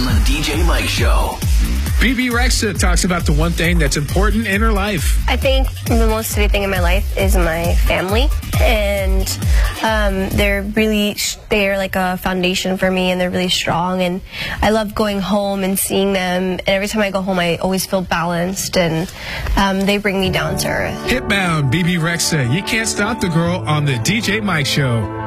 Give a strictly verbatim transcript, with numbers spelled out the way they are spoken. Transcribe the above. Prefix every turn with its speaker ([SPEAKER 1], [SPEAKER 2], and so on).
[SPEAKER 1] on the D J Mike Show.
[SPEAKER 2] Bebe Rexha talks about the one thing that's important in her life.
[SPEAKER 3] I think the most sweet thing in my life is my family, and um, they're really, they're like a foundation for me, and they're really strong, and I love going home and seeing them, and every time I go home I always feel balanced, and um, they bring me down to earth.
[SPEAKER 2] Hitbound, Bebe Rexha. You can't stop the girl on the D J Mike Show.